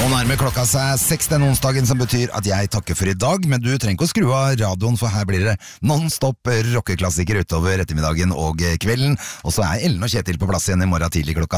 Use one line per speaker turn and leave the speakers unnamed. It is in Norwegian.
Nå nærmer klokka seg 6 den onsdagen, som betyr at jeg takker for i dag, men du trenger ikke å skru av radioen, for her blir det non-stop rockeklassiker utover ettermiddagen og kvelden. Og så er Ellen og Kjetil på plass igjen i morgen tidlig klokka